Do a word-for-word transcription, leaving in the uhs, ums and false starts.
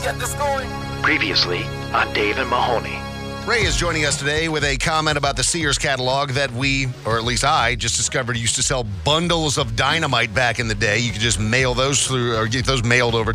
get this going. Previously on Dave and Mahoney. Ray is joining us today with a comment about the Sears catalog that we, or at least I, just discovered used to sell bundles of dynamite back in the day. You could just mail those through, or get those mailed over